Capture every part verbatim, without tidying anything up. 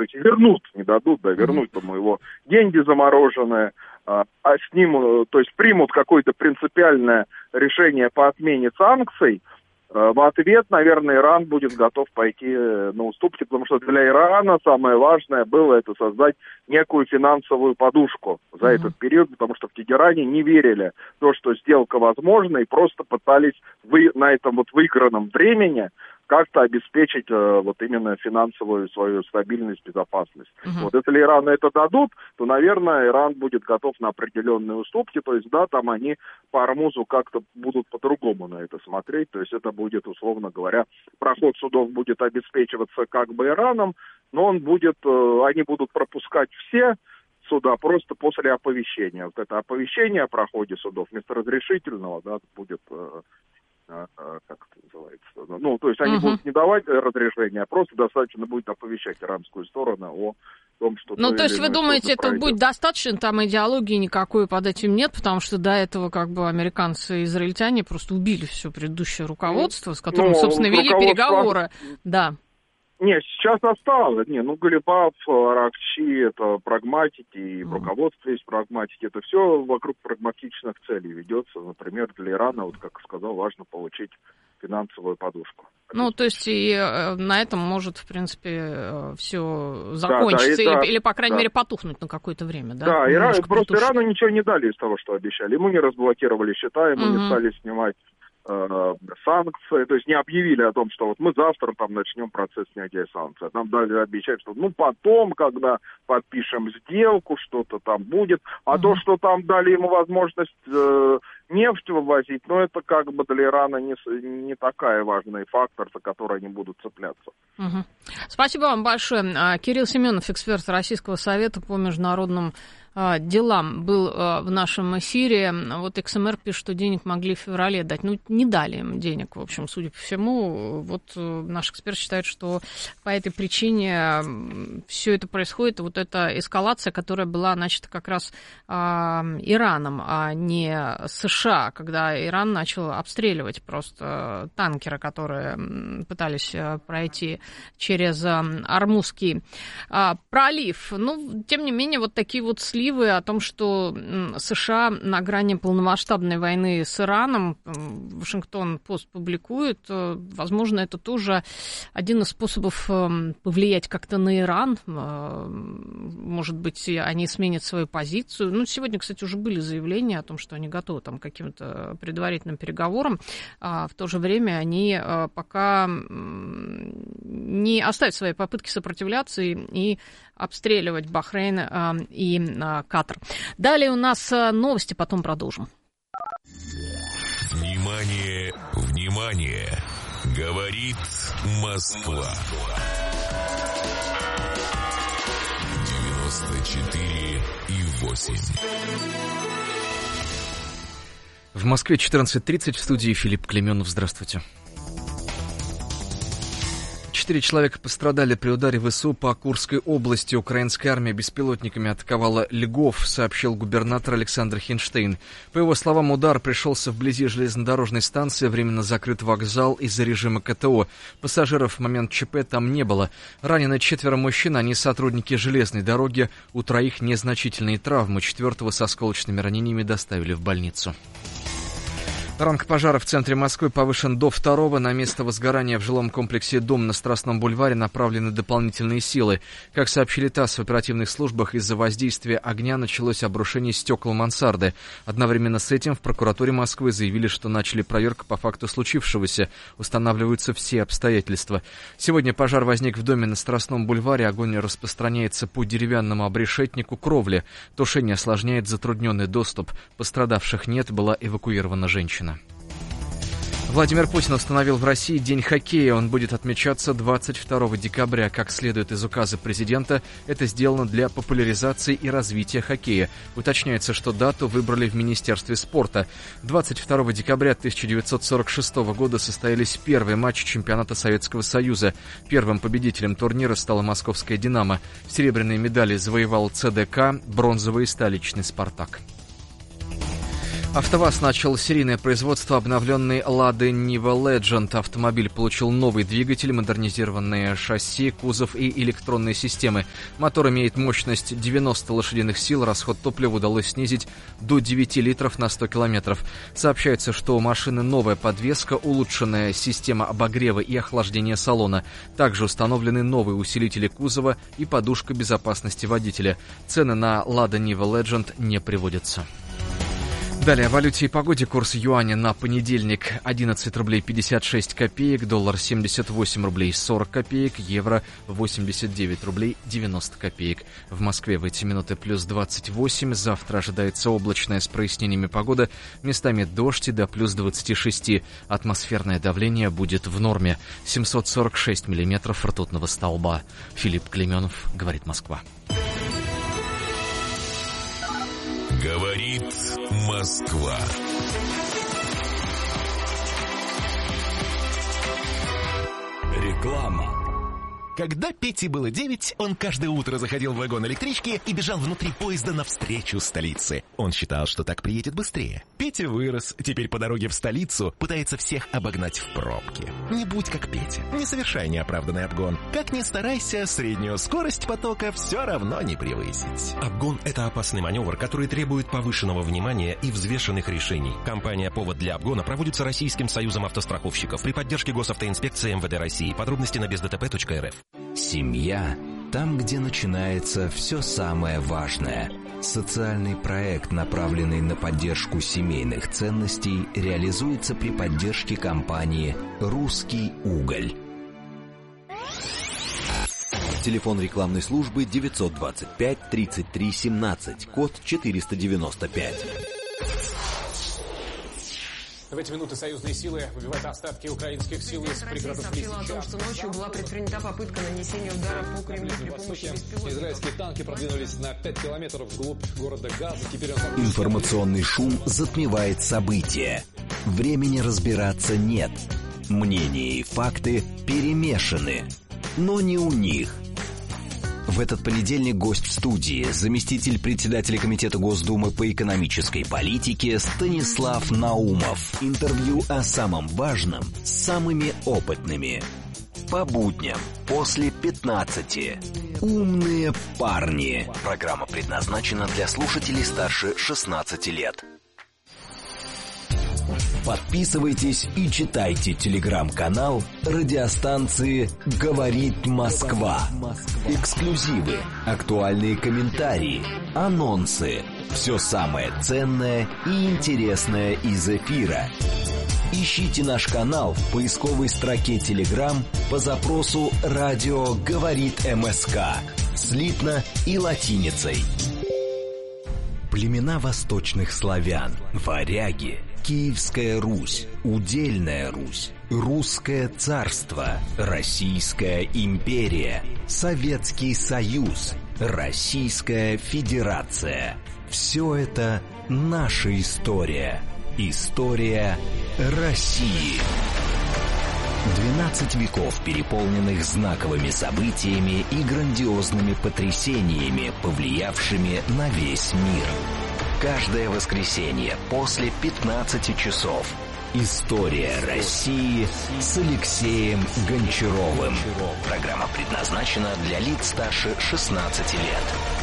есть вернут, не дадут, да, вернут ему его деньги замороженные, а с ним, то есть примут какое-то принципиальное решение по отмене санкций. В ответ, наверное, Иран будет готов пойти на уступки, потому что для Ирана самое важное было это создать некую финансовую подушку за mm-hmm. этот период, потому что в Тегеране не верили в то, что сделка возможна, и просто пытались вы, на этом вот выигранном времени как-то обеспечить э, вот именно финансовую свою стабильность, безопасность. Uh-huh. Вот если Ирану это дадут, то, наверное, Иран будет готов на определенные уступки, то есть, да, там они по Ормузу как-то будут по-другому на это смотреть, то есть это будет, условно говоря, проход судов будет обеспечиваться как бы Ираном, но он будет, э, они будут пропускать все суда просто после оповещения. Вот это оповещение о проходе судов вместо разрешительного, да, будет... Э, А, а, как это называется? Ну, то есть они uh-huh. будут не давать разрешения, а просто достаточно будет оповещать иранскую сторону о том, что... Ну, то, то есть вы думаете, это пройдет. Будет достаточно, там идеологии никакой под этим нет, потому что до этого как бы американцы и израильтяне просто убили все предыдущее руководство, с которым, ну, собственно, вели руководство... переговоры. Да. Не, сейчас осталось. Не, ну, Галибаф, Аракчи, это прагматики, и в руководстве есть прагматики. Это все вокруг прагматичных целей ведется. Например, для Ирана, вот как сказал, важно получить финансовую подушку. Ну, то есть и на этом может, в принципе, все закончиться, да, да, или, да, или, по крайней да. мере, потухнуть на какое-то время, да? Да, Иран, просто притушить. Ирану ничего не дали из того, что обещали. Ему не разблокировали счета, ему угу. не стали снимать санкции, то есть не объявили о том, что вот мы завтра там начнем процесс снятия санкций. Нам дали обещать, что ну потом, когда подпишем сделку, что-то там будет. А uh-huh. то, что там дали ему возможность э, нефть вывозить, ну это как бы для Ирана не, не такая важный фактор, за который они будут цепляться. Uh-huh. Спасибо вам большое. Кирилл Семенов, эксперт Российского совета по международным делам, был в нашем эфире. Вот икс эм эр пишет, что денег могли в феврале дать. Ну, не дали им денег, в общем, судя по всему. Вот наш эксперт считает, что по этой причине все это происходит. Вот эта эскалация, которая была начата как раз а, Ираном, а не США, когда Иран начал обстреливать просто танкеры, которые пытались пройти через Ормузский а, пролив. Ну, тем не менее, вот такие вот сливы о том, что США на грани полномасштабной войны с Ираном, Вашингтон-Пост публикует, возможно, это тоже один из способов повлиять как-то на Иран. Может быть, они сменят свою позицию. Ну, сегодня, кстати, уже были заявления о том, что они готовы там, к каким-то предварительным переговорам. А в то же время они пока не оставят свои попытки сопротивляться и, и обстреливать Бахрейн э, и э, Катар. Далее у нас э, новости, потом продолжим. Внимание, внимание! Говорит Москва. девяносто четыре и восемь. В Москве четырнадцать тридцать, в студии Филипп Клеменов. Здравствуйте. Четыре человека пострадали при ударе ВСУ по Курской области. Украинская армия беспилотниками атаковала Льгов, сообщил губернатор Александр Хинштейн. По его словам, удар пришелся вблизи железнодорожной станции, временно закрыт вокзал из-за режима ка тэ о. Пассажиров в момент ЧП там не было. Ранены четверо мужчин, они сотрудники железной дороги. У троих незначительные травмы, четвертого с осколочными ранениями доставили в больницу. Ранг пожара в центре Москвы повышен до второго. На место возгорания в жилом комплексе «Дом» на Страстном бульваре направлены дополнительные силы. Как сообщили ТАСС в оперативных службах, из-за воздействия огня началось обрушение стекол мансарды. Одновременно с этим в прокуратуре Москвы заявили, что начали проверку по факту случившегося. Устанавливаются все обстоятельства. Сегодня пожар возник в доме на Страстном бульваре. Огонь распространяется по деревянному обрешетнику кровли. Тушение осложняет затрудненный доступ. Пострадавших нет, была эвакуирована женщина. Владимир Путин установил в России День хоккея. Он будет отмечаться двадцать второго декабря. Как следует из указа президента, это сделано для популяризации и развития хоккея. Уточняется, что дату выбрали в Министерстве спорта. двадцать второго декабря тысяча девятьсот сорок шестого года состоялись первые матчи чемпионата Советского Союза. Первым победителем турнира стала московская «Динамо». Серебряные медали завоевал цэ дэ ка, бронзовые — столичный «Спартак». АвтоВАЗ начал серийное производство обновленной Лады Нива Legend. Автомобиль получил новый двигатель, модернизированные шасси, кузов и электронные системы. Мотор имеет мощность девяносто лошадиных сил, расход топлива удалось снизить до девяти литров на сто километров. Сообщается, что у машины новая подвеска, улучшенная система обогрева и охлаждения салона. Также установлены новые усилители кузова и подушка безопасности водителя. Цены на Лада Нива Legend не приводятся. Далее о валюте и погоде. Курс юаня на понедельник одиннадцать рублей пятьдесят шесть копеек, доллар семьдесят восемь рублей сорок копеек, евро восемьдесят девять рублей девяносто копеек. В Москве в эти минуты плюс двадцать восемь. Завтра ожидается облачная с прояснениями погода, местами дождь и до плюс двадцати шести. Атмосферное давление будет в норме. семьсот сорок шесть миллиметров ртутного столба. Филипп Клейменов, говорит Москва. Говорит Москва. Реклама. Когда Пете было девять, он каждое утро заходил в вагон электрички и бежал внутри поезда навстречу столице. Он считал, что так приедет быстрее. Петя вырос, теперь по дороге в столицу пытается всех обогнать в пробке. Не будь как Петя, не совершай неоправданный обгон. Как ни старайся, среднюю скорость потока все равно не превысить. Обгон — это опасный маневр, который требует повышенного внимания и взвешенных решений. Компания «Повод для обгона» проводится Российским союзом автостраховщиков при поддержке Госавтоинспекции эм вэ дэ России. Подробности на без дэ тэ пэ точка эр эф. Семья – там, где начинается все самое важное. Социальный проект, направленный на поддержку семейных ценностей, реализуется при поддержке компании «Русский уголь». Телефон рекламной службы девятьсот двадцать пять тридцать три семнадцать, код четыреста девяносто пять. В эти минуты союзные силы выбивают остатки украинских сил из пригородов Лисичанска. Россия сообщила о том, что ночью была предпринята попытка нанесения удара по Кремлю при помощи беспилотников. Израильские танки продвинулись на пять километров вглубь города Газа. Теперь он... Информационный шум затмевает события. Времени разбираться нет. Мнения и факты перемешаны. Но не у них. В этот понедельник гость в студии, заместитель председателя Комитета Госдумы по экономической политике Станислав Наумов. Интервью о самом важном с самыми опытными. По будням после пятнадцати. Умные парни. Программа предназначена для слушателей старше шестнадцати лет. Подписывайтесь и читайте телеграм-канал радиостанции «Говорит Москва». Эксклюзивы, актуальные комментарии, анонсы. Все самое ценное и интересное из эфира. Ищите наш канал в поисковой строке Telegram по запросу «Радио говорит МСК» слитно и латиницей. Племена восточных славян, варяги, Киевская Русь, Удельная Русь, Русское царство, Российская империя, Советский Союз, Российская Федерация. Все это наша история. История России. двенадцать веков, переполненных знаковыми событиями и грандиозными потрясениями, повлиявшими на весь мир. Каждое воскресенье после пятнадцати часов. История России с Алексеем Гончаровым. Программа предназначена для лиц старше шестнадцати лет.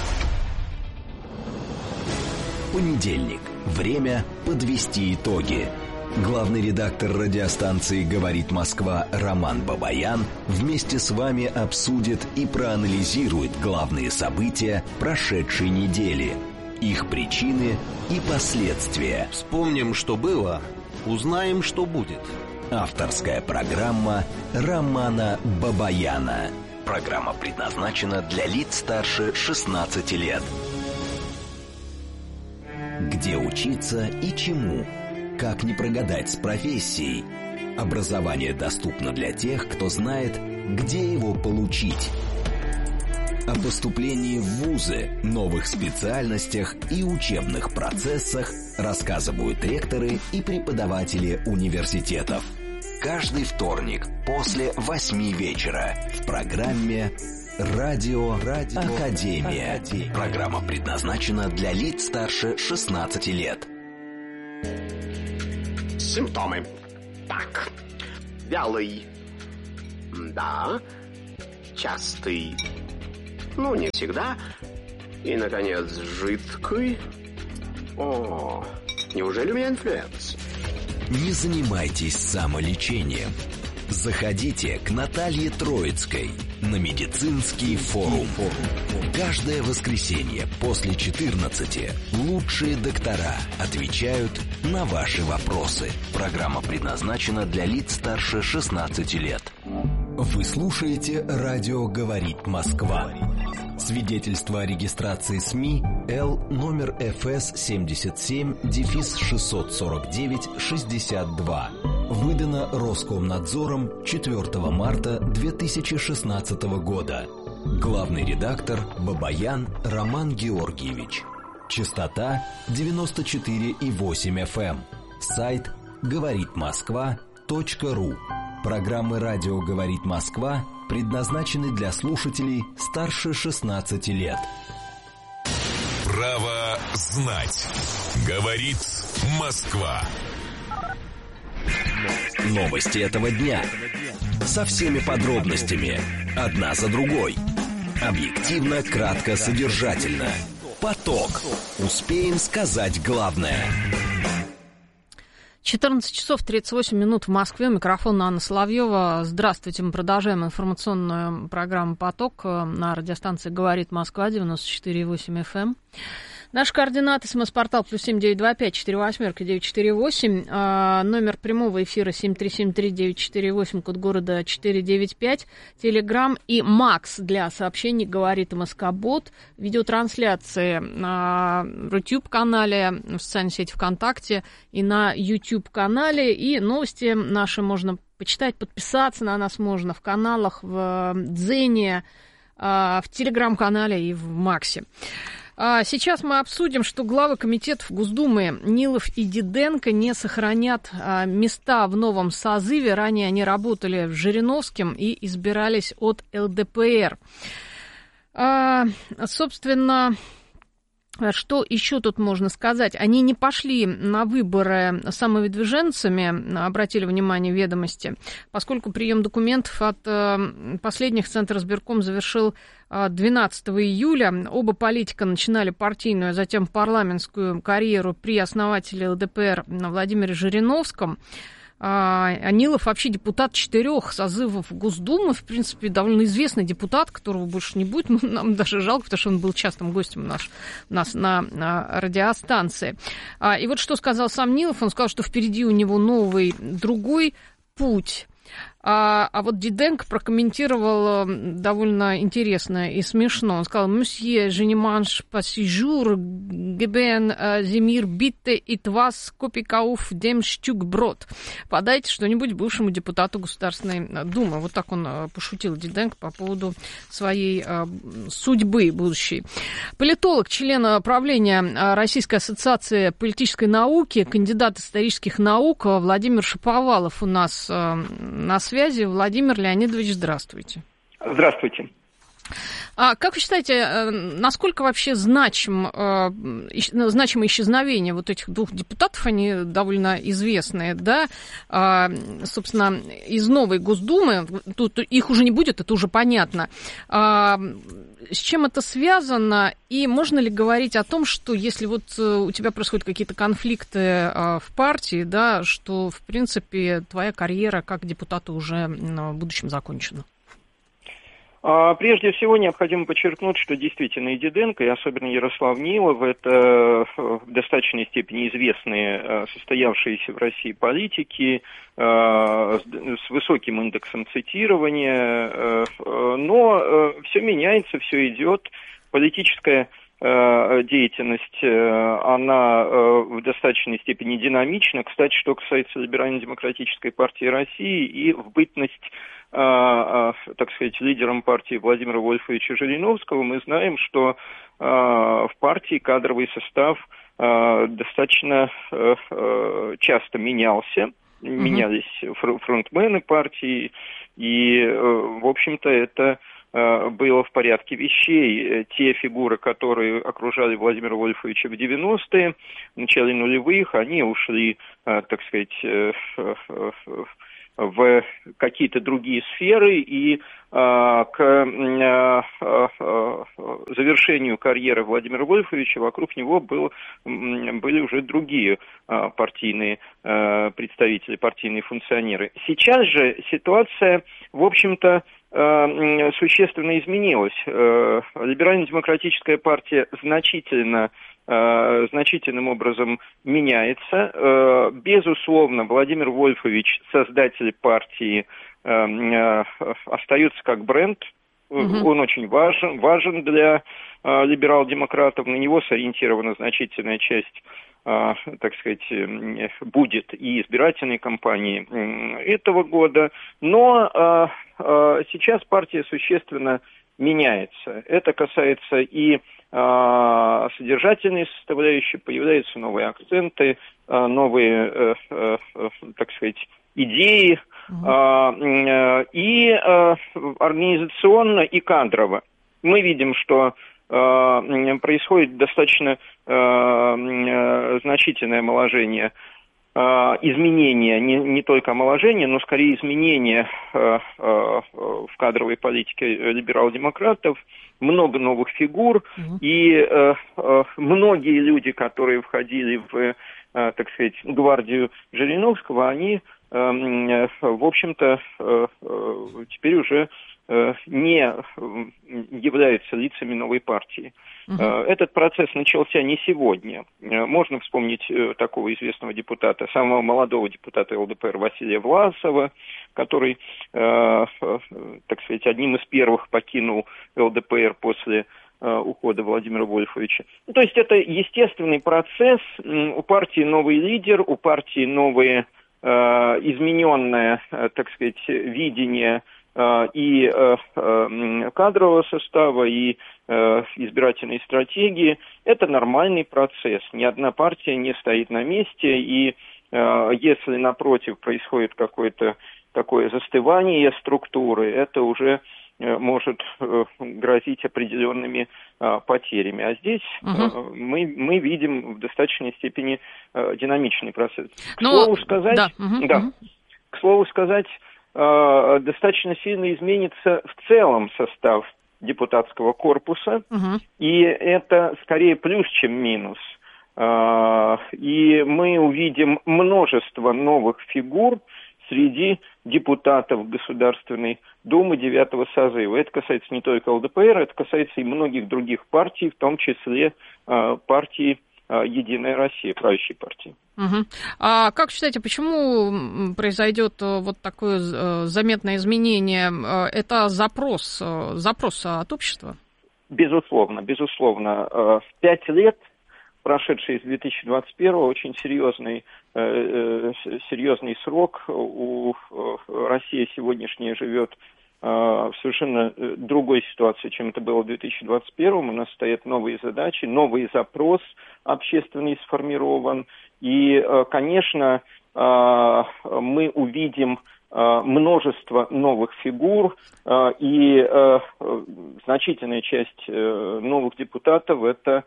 Понедельник. Время подвести итоги. Главный редактор радиостанции «Говорит Москва» Роман Бабаян вместе с вами обсудит и проанализирует главные события прошедшей недели, их причины и последствия. Вспомним, что было, узнаем, что будет. Авторская программа Романа Бабаяна. Программа предназначена для лиц старше шестнадцати лет. Где учиться и чему? Как не прогадать с профессией? Образование доступно для тех, кто знает, где его получить. О поступлении в вузы, новых специальностях и учебных процессах рассказывают ректоры и преподаватели университетов. Каждый вторник после восьми вечера в программе «Радио, Радио Академия». Академия. Программа предназначена для лиц старше шестнадцати лет. Симптомы. Так. Вялый. Да. Частый. Ну, не всегда. И, наконец, жидкий. О, неужели у меня инфлюенс? Не занимайтесь самолечением. Заходите к Наталье Троицкой на медицинский форум. Каждое воскресенье после четырнадцати лучшие доктора отвечают на ваши вопросы. Программа предназначена для лиц старше шестнадцати лет. Вы слушаете «Радио говорит Москва». Свидетельство о регистрации СМИ Л номер эф эс семьдесят семь шестьсот сорок девять шестьдесят два. Выдано Роскомнадзором четвёртого марта две тысячи шестнадцатого года. Главный редактор Бабаян Роман Георгиевич. Частота девяносто четыре и восемь эф эм. Сайт говорит москва точка ру. Программы «Радио говорит Москва» предназначены для слушателей старше шестнадцати лет. Право знать. Говорит Москва. Новости этого дня. Со всеми подробностями. Одна за другой. Объективно, кратко, содержательно. Поток. Успеем сказать главное. четырнадцать часов тридцать восемь минут в Москве. Микрофон Анна Соловьева. Здравствуйте. Мы продолжаем информационную программу «Поток» на радиостанции «Говорит Москва» девяносто четыре и восемь эф эм. Наши координаты: СМС-портал плюс семь девять два пять четыре восемь девять четыре восемь, а, номер прямого эфира семь три семь три девять четыре восемь, код города четыре девять пять, Телеграм и Макс для сообщений «Говорит МСК-бот», видеотрансляции на YouTube-канале, в социальной сети ВКонтакте и на YouTube-канале, и новости наши можно почитать, подписаться на нас можно в каналах, в Дзене, в Телеграм-канале и в Максе. Сейчас мы обсудим, что главы комитетов Госдумы Нилов и Диденко не сохранят места в новом созыве. Ранее они работали в Жириновском и избирались от эл дэ пэ эр. Собственно, что еще тут можно сказать? Они не пошли на выборы самовыдвиженцами, обратили внимание «Ведомости», поскольку прием документов от последних Центр избирком завершил двенадцатого июля. Оба политика начинали партийную, а затем парламентскую карьеру при основателе эл дэ пэ эр Владимире Жириновском. Нилов вообще депутат четырех созывов Госдумы, в принципе, довольно известный депутат, которого больше не будет. Нам даже жалко, потому что он был частым гостем наш, нас на, на радиостанции. И вот что сказал сам Нилов. Он сказал, что впереди у него новый, другой путь. А, а вот Диденко прокомментировал довольно интересно и смешно. Он сказал: «Мсье, je ne mange pas ce jour, geben Zemir bitte etwas Kopikauf dem Stück Brot». Подайте что-нибудь бывшему депутату Государственной Думы. Вот так он пошутил, Диденко, по поводу своей судьбы будущей. Политолог, член правления Российской ассоциации политической науки, кандидат исторических наук Владимир Шаповалов у нас на связи. Владимир Леонидович, здравствуйте. Здравствуйте. А как вы считаете, насколько вообще значим, значимо исчезновение вот этих двух депутатов, они довольно известные, да, собственно, из новой Госдумы, тут их уже не будет, это уже понятно. С чем это связано, и можно ли говорить о том, что если вот у тебя происходят какие-то конфликты в партии, да, что, в принципе, твоя карьера как депутата уже в будущем закончена? Прежде всего, необходимо подчеркнуть, что действительно и Диденко, и особенно Ярослав Нилов, это в достаточной степени известные состоявшиеся в России политики с высоким индексом цитирования, но все меняется, все идет. Политическая деятельность, она в достаточной степени динамична. Кстати, что касается Либерально-демократической партии России и в бытность, так сказать, лидером партии Владимира Вольфовича Жириновского, мы знаем, что в партии кадровый состав достаточно часто менялся, mm-hmm. менялись фронтмены партии, и, в общем-то, это было в порядке вещей. Те фигуры, которые окружали Владимира Вольфовича в девяностые, в начале нулевых, они ушли, так сказать, в какие-то другие сферы, и а, к а, а, завершению карьеры Владимира Вольфовича вокруг него был, были уже другие а, партийные а, представители, партийные функционеры. Сейчас же ситуация, в общем-то, а, существенно изменилась. А, Либерально-демократическая партия значительно значительным образом меняется. Безусловно, Владимир Вольфович, создатель партии, остается как бренд. Угу. Он очень важен, важен для либерал-демократов. На него сориентирована значительная часть, так сказать, будет и избирательной кампании этого года. Но сейчас партия существенно меняется. Это касается и содержательной составляющей, появляются новые акценты, новые, так сказать, идеи, uh-huh. и организационно, и кадрово. Мы видим, что происходит достаточно значительное омоложение, изменения, не, не только омоложение, но скорее изменения в кадровой политике либерал-демократов, много новых фигур, uh-huh. и э, э, многие люди, которые входили в, э, так сказать, гвардию Жириновского, они, э, в общем-то, э, э, теперь уже э, не являются лицами новой партии. Uh-huh. Этот процесс начался не сегодня. Можно вспомнить такого известного депутата, самого молодого депутата ЛДПР Василия Власова, который, э, э, так сказать, одним из первых покинул ЛДПР после э, ухода Владимира Вольфовича. Ну, то есть это естественный процесс. У партии новый лидер, у партии новые э, измененное, э, так сказать, видение э, и э, э, кадрового состава, и э, избирательной стратегии. Это нормальный процесс. Ни одна партия не стоит на месте, и э, если, напротив, происходит какое-то такое застывание структуры, это уже э, может э, грозить определенными э, потерями. А здесь uh-huh. э, мы, мы видим в достаточной степени э, динамичный процесс. К Но... слову сказать, да. Uh-huh. Да, uh-huh. к слову сказать, э, достаточно сильно изменится в целом состав депутатского корпуса, uh-huh. и это скорее плюс, чем минус. Э, и мы увидим множество новых фигур среди депутатов Государственной Думы девятого созыва. Это касается не только ЛДПР, это касается и многих других партий, в том числе э, партии э, «Единая Россия», правящей партии. Угу. А как считаете, почему произойдет вот такое заметное изменение? Это запрос, запрос от общества? Безусловно, безусловно. В пять лет, прошедший с две тысячи двадцать первого, очень серьезный, э, серьезный срок. У России сегодняшняя живет э, в совершенно другой ситуации, чем это было в две тысячи двадцать первом. У нас стоят новые задачи, новый запрос общественный сформирован. И, э, конечно, э, мы увидим множество новых фигур, и э, значительная часть э, новых депутатов – это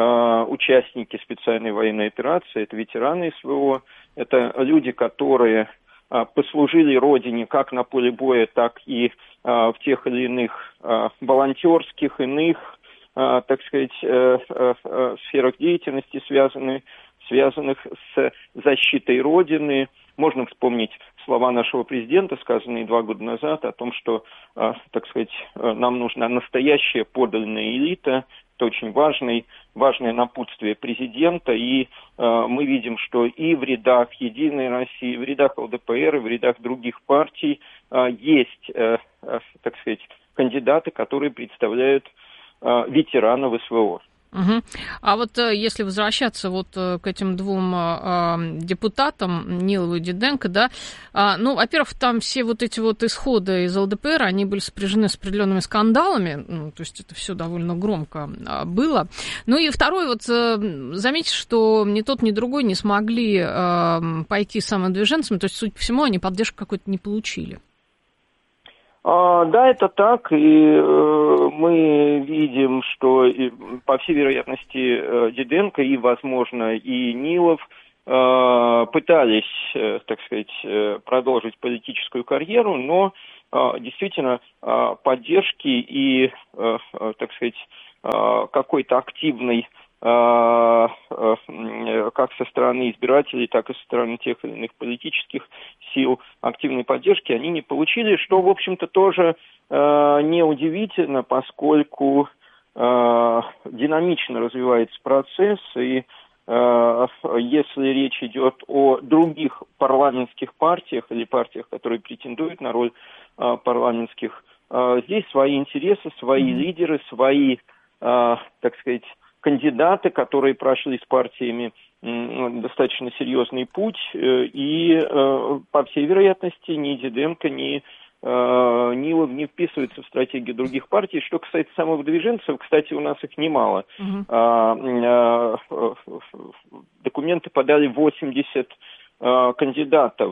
участники специальной военной операции, это ветераны СВО, это люди, которые а, послужили Родине как на поле боя, так и а, в тех или иных а, волонтерских, иных, а, так сказать, а, а, сферах деятельности, связанных, связанных с защитой Родины. Можно вспомнить слова нашего президента, сказанные два года назад, о том, что, а, так сказать, нам нужна настоящая подлинная элита. Это очень важный, важное напутствие президента, и э, мы видим, что и в рядах «Единой России», в рядах ЛДПР, и в рядах других партий э, есть, э, э, так сказать, кандидаты, которые представляют э, ветеранов СВО. Угу. А вот если возвращаться вот к этим двум э, депутатам, Нилову и Диденко, да, э, ну, во-первых, там все вот эти вот исходы из ЛДПР, они были сопряжены с определенными скандалами, ну, то есть это все довольно громко э, было. Ну и второй, вот э, заметьте, что ни тот, ни другой не смогли э, пойти самодвиженцами, то есть, судя по всему, они поддержку какой-то не получили. А, да, это так, и э, мы видим, что, и, по всей вероятности, э, Диденко и, возможно, и Нилов э, пытались, э, так сказать, э, продолжить политическую карьеру, но э, действительно э, поддержки и, э, э, так сказать, э, какой-то активной как со стороны избирателей, так и со стороны тех или иных политических сил активной поддержки они не получили, что, в общем-то, тоже э, неудивительно, поскольку э, динамично развивается процесс, и э, если речь идет о других парламентских партиях или партиях, которые претендуют на роль э, парламентских, э, здесь свои интересы, свои лидеры, свои, э, так сказать, кандидаты, которые прошли с партиями достаточно серьезный путь, и, по всей вероятности, ни Диденко, ни Нилов не вписываются в стратегию других партий. Что касается самовыдвиженцев, кстати, у нас их немало. Uh-huh. Документы подали восемьдесят кандидатов,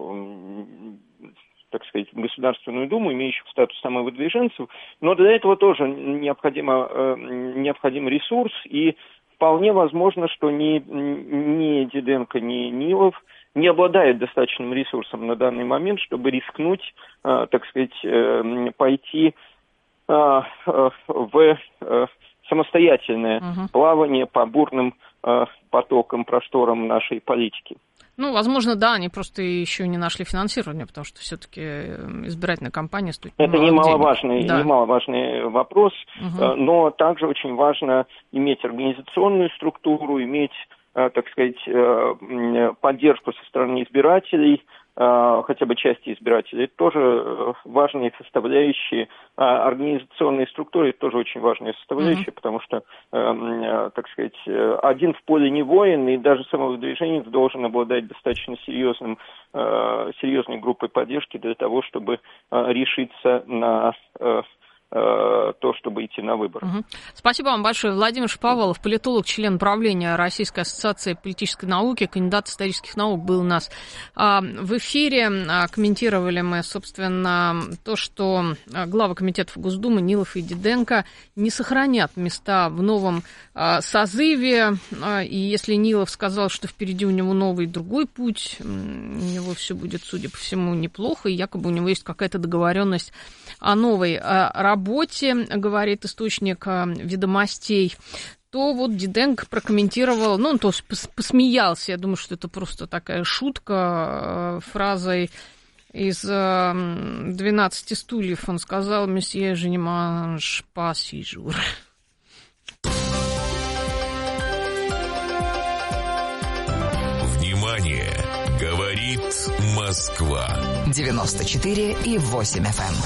так сказать, в Государственную Думу, имеющих статус самовыдвиженцев, но для этого тоже необходимо, э, необходим ресурс, и вполне возможно, что ни, ни Диденко, ни Нилов не обладают достаточным ресурсом на данный момент, чтобы рискнуть, э, так сказать, э, пойти э, э, в э, самостоятельное uh-huh. плавание по бурным э, потокам, просторам нашей политики. Ну, возможно, да, они просто еще не нашли финансирование, потому что все-таки избирательная кампания стоит Это немаловажный, да. немаловажный вопрос, угу. но также очень важно иметь организационную структуру, иметь, так сказать, поддержку со стороны избирателей, хотя бы части избирателей. Это тоже важные составляющие. Организационные структуры – это тоже очень важная составляющая, mm-hmm. потому что, так сказать, один в поле не воин, и даже самовыдвиженец должен обладать достаточно серьезным, серьезной группой поддержки для того, чтобы решиться на то, чтобы идти на выборы. Угу. Спасибо вам большое. Владимир Шаповалов, политолог, член правления Российской ассоциации политической науки, кандидат исторических наук, был у нас в эфире. Комментировали мы, собственно, то, что главы комитетов Госдумы Нилов и Диденко не сохранят места в новом созыве. И если Нилов сказал, что впереди у него новый другой путь, у него все будет, судя по всему, неплохо, и якобы у него есть какая-то договоренность о новой работе, работе, говорит источник «Ведомостей», то вот Диденко прокомментировал, ну, он тоже посмеялся, я думаю, что это просто такая шутка, фразой из «двенадцати стульев». Он сказал: «Месье, je ne mange pas six jours». Внимание! Говорит Москва. девяносто четыре и восемь эф эм.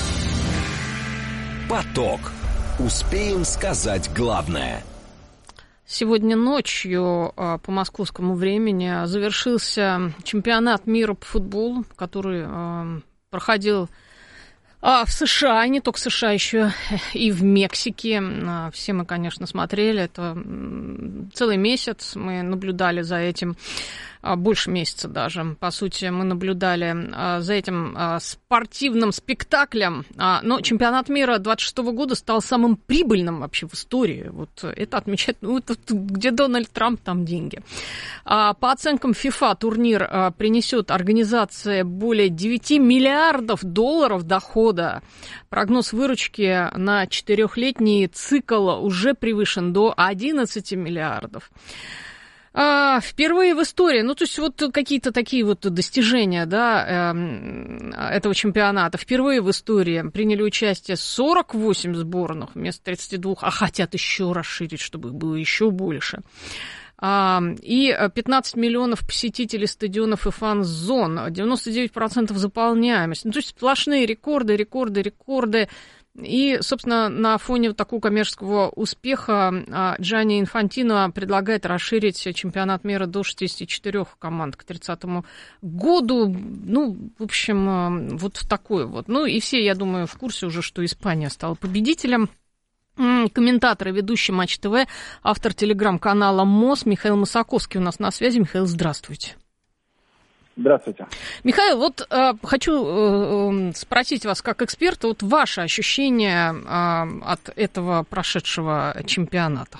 Поток. Успеем сказать главное. Сегодня ночью по московскому времени завершился чемпионат мира по футболу, который проходил в США, и не только в США, еще и в Мексике. Все мы, конечно, смотрели. Это целый месяц мы наблюдали за этим. Больше месяца даже. По сути, мы наблюдали за этим спортивным спектаклем. Но чемпионат мира двадцать шестого года стал самым прибыльным вообще в истории. Вот это отмечает, ну, это где Дональд Трамп, там деньги. По оценкам FIFA, турнир принесет организации более девять миллиардов долларов дохода. Прогноз выручки на четырехлетний цикл уже превышен до одиннадцати миллиардов. А, впервые в истории, ну, то есть вот какие-то такие вот достижения, да, э, этого чемпионата. Впервые в истории приняли участие сорок восемь сборных вместо тридцати двух, а хотят еще расширить, чтобы их было еще больше. А, и пятнадцать миллионов посетителей стадионов и фан-зон, девяносто девять процентов заполняемость. Ну, то есть сплошные рекорды, рекорды, рекорды. И, собственно, на фоне вот такого коммерческого успеха Джанни Инфантино предлагает расширить чемпионат мира до шестидесяти четырёх команд к тридцатому году. Ну, в общем, вот такое вот. Ну, и все, я думаю, в курсе уже, что Испания стала победителем. Комментатор и ведущий Матч ТВ, автор телеграм-канала МОЗ Михаил Масаковский у нас на связи. Михаил, здравствуйте. Здравствуйте. Михаил, вот э, хочу э, спросить вас как эксперта, вот ваше ощущение э, от этого прошедшего чемпионата.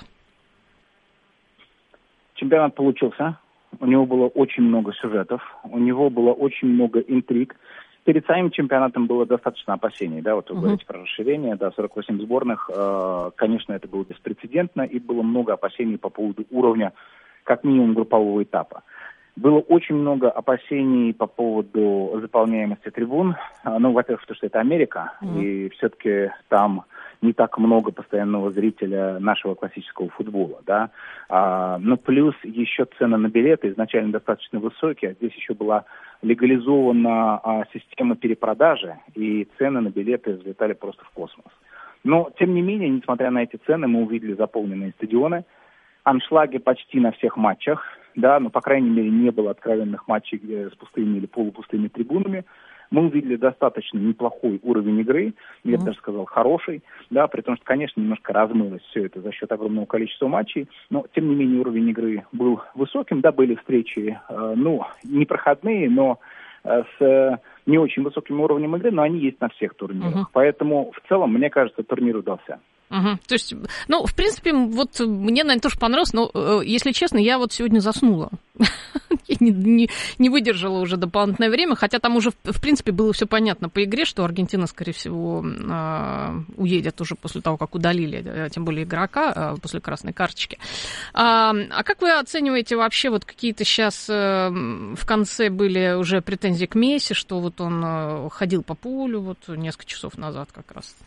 Чемпионат получился, у него было очень много сюжетов, у него было очень много интриг. Перед самим чемпионатом было достаточно опасений, да, вот вы uh-huh. говорите про расширение, да, сорок восемь сборных, э, конечно, это было беспрецедентно, и было много опасений по поводу уровня, как минимум, группового этапа. Было очень много опасений по поводу заполняемости трибун. Ну, во-первых, потому что это Америка, mm-hmm. и все-таки там не так много постоянного зрителя нашего классического футбола, да. А, ну, плюс еще цены на билеты изначально достаточно высокие, а здесь еще была легализована а, система перепродажи, и цены на билеты взлетали просто в космос. Но, тем не менее, несмотря на эти цены, мы увидели заполненные стадионы, аншлаги почти на всех матчах, да, но, по крайней мере, не было откровенных матчей с пустыми или полупустыми трибунами. Мы увидели достаточно неплохой уровень игры, я бы mm-hmm. даже сказал, хороший, да, при том, что, конечно, немножко размылось все это за счет огромного количества матчей, но, тем не менее, уровень игры был высоким, да, были встречи, э, ну, непроходные, но э, с э, не очень высоким уровнем игры, но они есть на всех турнирах, mm-hmm. поэтому, в целом, мне кажется, турнир удался. Угу. То есть, ну, в принципе, вот мне, наверное, тоже понравилось, но, э, если честно, я вот сегодня заснула. Я не, не, не выдержала уже дополнительное время, хотя там уже, в принципе, было все понятно по игре, что Аргентина, скорее всего, э, уедет уже после того, как удалили, э, тем более игрока, э, после красной карточки. А, а как вы оцениваете вообще вот какие-то сейчас э, в конце были уже претензии к Месси, что вот он э, ходил по полю вот несколько часов назад как раз?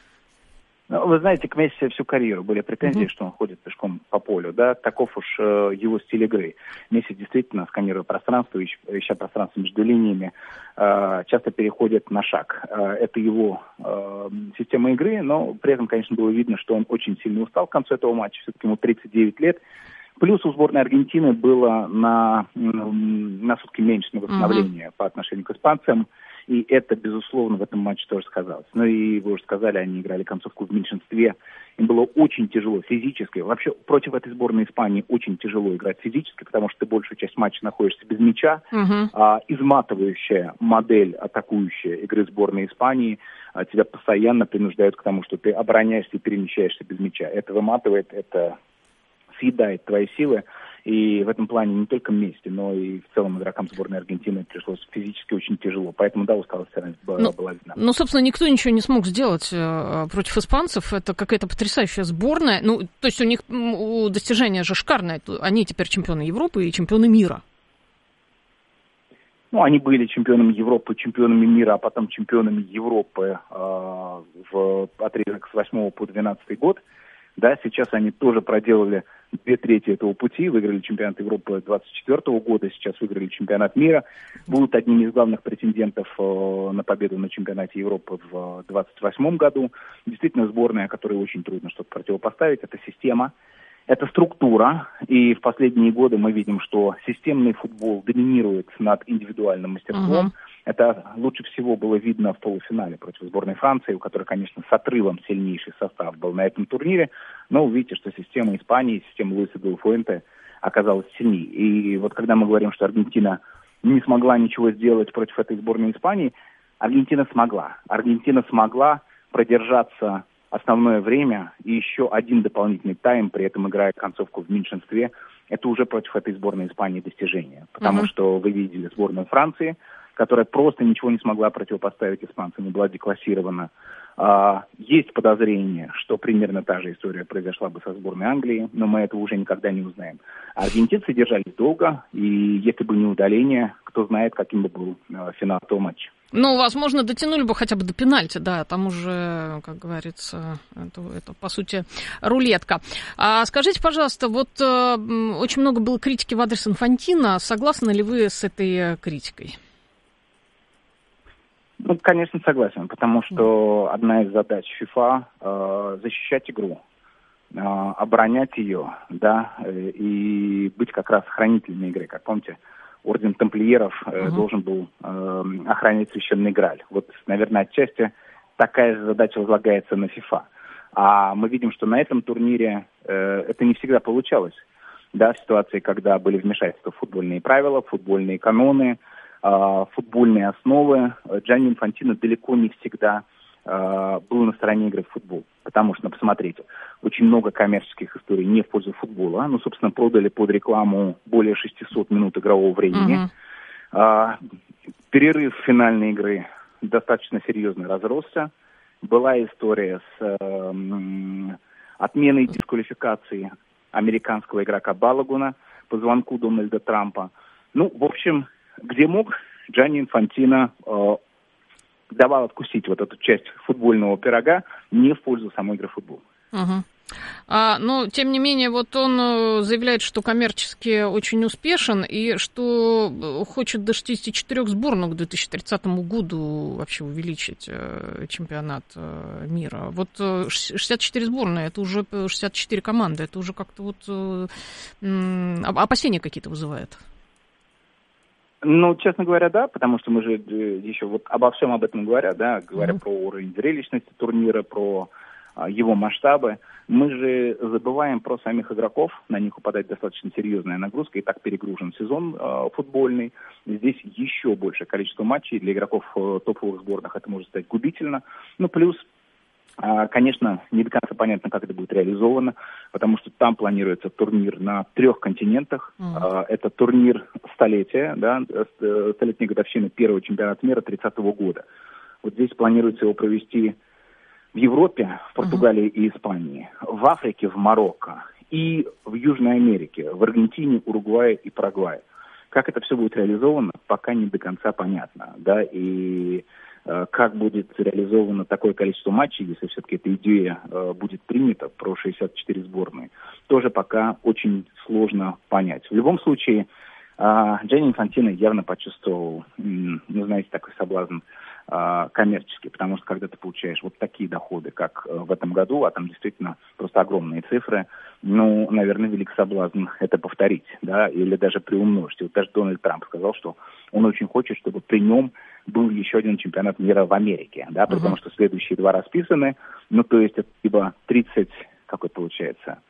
Вы знаете, к Месси всю карьеру были претензии, mm-hmm. что он ходит пешком по полю, да, таков уж э, его стиль игры. Месси действительно, сканируя пространство, ищ, ища пространство между линиями, э, часто переходит на шаг. Э, это его э, система игры, но при этом, конечно, было видно, что он очень сильно устал к концу этого матча, все-таки ему тридцать девять лет. Плюс у сборной Аргентины было на, на сутки меньше на восстановление mm-hmm. по отношению к испанцам. И это, безусловно, в этом матче тоже сказалось. Ну и вы уже сказали, они играли концовку в меньшинстве. Им было очень тяжело физически. Вообще против этой сборной Испании очень тяжело играть физически, потому что ты большую часть матча находишься без мяча. Uh-huh. А, изматывающая модель атакующая игры сборной Испании а, тебя постоянно принуждают к тому, что ты обороняешься и перемещаешься без мяча. Это выматывает, это съедает твои силы. И в этом плане не только Месси, но и в целом игрокам сборной Аргентины пришлось физически очень тяжело. Поэтому, да, усталость была, ну, была видна. Ну, собственно, никто ничего не смог сделать э, против испанцев. Это какая-то потрясающая сборная. Ну, то есть у них у достижения же шикарное. Они теперь чемпионы Европы и чемпионы мира. Ну, они были чемпионами Европы, чемпионами мира, а потом чемпионами Европы э, в отрезок с восьмого по двенадцатый год. Да, сейчас они тоже проделали две трети этого пути, выиграли чемпионат Европы двадцать четвёртого года, сейчас выиграли чемпионат мира, будут одними из главных претендентов э, на победу на чемпионате Европы в двадцать восьмом году. Действительно, сборная, которой очень трудно что-то противопоставить, это система, это структура, и в последние годы мы видим, что системный футбол доминирует над индивидуальным мастерством. Uh-huh. Это лучше всего было видно в полуфинале против сборной Франции, у которой, конечно, с отрывом сильнейший состав был на этом турнире, но увидите, что система Испании, система Луиса де ла Фуэнте оказалась сильнее. И вот когда мы говорим, что Аргентина не смогла ничего сделать против этой сборной Испании, Аргентина смогла. Аргентина смогла продержаться основное время и еще один дополнительный тайм, при этом играя концовку в меньшинстве. Это уже против этой сборной Испании достижение. Потому uh-huh. что вы видели сборную Франции, которая просто ничего не смогла противопоставить испанцам и была деклассирована. А, есть подозрение, что примерно та же история произошла бы со сборной Англии, но мы этого уже никогда не узнаем. Аргентинцы держались долго, и если бы не удаление, кто знает, каким бы был а, финал этого матча. Ну, возможно, дотянули бы хотя бы до пенальти, да, там уже, как говорится, это, это по сути, рулетка. А скажите, пожалуйста, вот э, очень много было критики в адрес Инфантино, согласны ли вы с этой критикой? Ну, конечно, согласен, потому что одна из задач ФИФА э, защищать игру, э, оборонять ее, да, э, и быть как раз хранителями игры. Как помните, орден тамплиеров э, uh-huh. должен был э, охранять священный Грааль. Вот, наверное, отчасти такая же задача возлагается на ФИФА. А мы видим, что на этом турнире э, это не всегда получалось. Да, в ситуации, когда были вмешательства в футбольные правила, футбольные каноны, э, футбольные основы, Джанни Инфантино далеко не всегда э, был на стороне игры в футбол. Потому что, ну, посмотрите, очень много коммерческих историй не в пользу футбола. Ну, собственно, продали под рекламу более шестьсот минут игрового времени. Uh-huh. Э, перерыв финальной игры достаточно серьезно разросся. Была история с э, отменой дисквалификации американского игрока Балагуна по звонку Дональда Трампа. Ну, в общем, где мог, Джанни Инфантино э, давал откусить вот эту часть футбольного пирога не в пользу самой игры в футбол. Угу. А, но, тем не менее, вот он заявляет, что коммерчески очень успешен и что хочет до шестидесяти четырёх сборных к две тысячи тридцатому году вообще увеличить э, чемпионат э, мира. Вот э, шестьдесят четыре сборные, это уже шестьдесят четыре команды, это уже как-то вот э, э, опасения какие-то вызывает. Ну, честно говоря, да, потому что мы же еще вот обо всем об этом говоря, да, говоря mm-hmm. про уровень зрелищности турнира, про а, его масштабы, мы же забываем про самих игроков, на них упадает достаточно серьезная нагрузка, и так перегружен сезон а, футбольный, здесь еще большее количество матчей для игроков а, топовых сборных, это может стать губительно, ну, плюс, а, конечно, не до конца понятно, как это будет реализовано, потому что там планируется турнир на трех континентах. Mm-hmm. Это турнир столетия, да, столетней годовщины первого чемпионата мира тридцатого года. Вот здесь планируется его провести в Европе, в Португалии mm-hmm. и Испании, в Африке, в Марокко и в Южной Америке, в Аргентине, Уругвае и Парагвае. Как это все будет реализовано, пока не до конца понятно, да, и как будет реализовано такое количество матчей, если все-таки эта идея э, будет принята про шестьдесят четыре сборные, тоже пока очень сложно понять. В любом случае, э, Джанни Инфантино явно почувствовал, м, ну, знаете, такой соблазн э, коммерческий, потому что когда ты получаешь вот такие доходы, как э, в этом году, а там действительно просто огромные цифры, ну, наверное, велик соблазн это повторить, да, или даже приумножить. И вот даже Дональд Трамп сказал, что он очень хочет, чтобы при нем был еще один чемпионат мира в Америке, да, uh-huh. потому что следующие два расписаны, ну, то есть это либо тридцать, как это получается,